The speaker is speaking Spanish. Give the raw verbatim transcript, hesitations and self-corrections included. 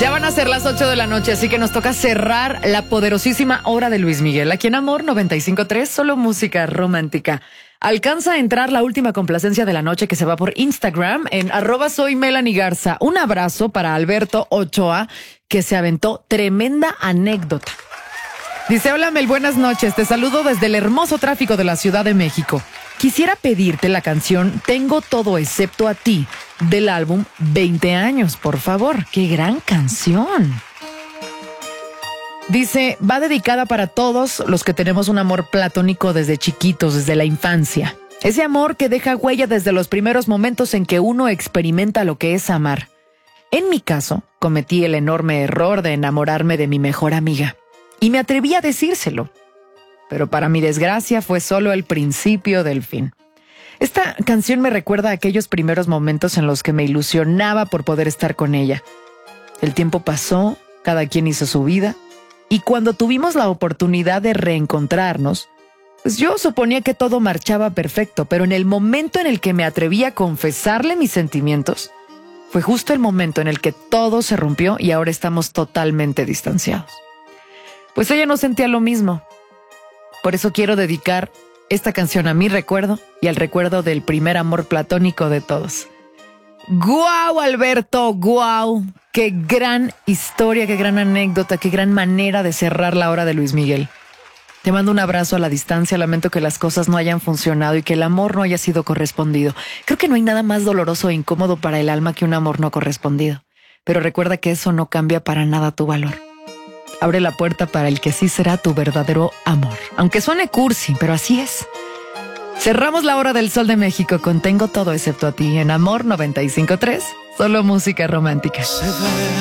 Ya van a ser las ocho de la noche, así que nos toca cerrar la poderosísima hora de Luis Miguel. Aquí en Amor noventa y cinco punto tres, solo música romántica. Alcanza a entrar la última complacencia de la noche que se va por Instagram en arroba soy Melanie Garza. Un abrazo para Alberto Ochoa, que se aventó tremenda anécdota. Dice, hola Mel, buenas noches. Te saludo desde el hermoso tráfico de la Ciudad de México. Quisiera pedirte la canción Tengo todo excepto a ti, del álbum veinte años, por favor. ¡Qué gran canción! Dice, va dedicada para todos los que tenemos un amor platónico desde chiquitos, desde la infancia. Ese amor que deja huella desde los primeros momentos en que uno experimenta lo que es amar. En mi caso, cometí el enorme error de enamorarme de mi mejor amiga. Y me atreví a decírselo. Pero para mi desgracia fue solo el principio del fin. Esta canción me recuerda a aquellos primeros momentos en los que me ilusionaba por poder estar con ella. El tiempo pasó, cada quien hizo su vida, y cuando tuvimos la oportunidad de reencontrarnos, pues yo suponía que todo marchaba perfecto, pero en el momento en el que me atreví a confesarle mis sentimientos, fue justo el momento en el que todo se rompió y ahora estamos totalmente distanciados. Pues ella no sentía lo mismo. Por eso quiero dedicar esta canción a mi recuerdo y al recuerdo del primer amor platónico de todos. ¡Guau, Alberto! ¡Guau! ¡Qué gran historia, qué gran anécdota, qué gran manera de cerrar la hora de Luis Miguel! Te mando un abrazo a la distancia. Lamento que las cosas no hayan funcionado y que el amor no haya sido correspondido. Creo que no hay nada más doloroso e incómodo para el alma que un amor no correspondido. Pero recuerda que eso no cambia para nada tu valor. Abre la puerta para el que sí será tu verdadero amor. Aunque suene cursi, pero así es. Cerramos la hora del Sol de México con Tengo todo excepto a ti en Amor noventa y cinco punto tres. Solo música romántica.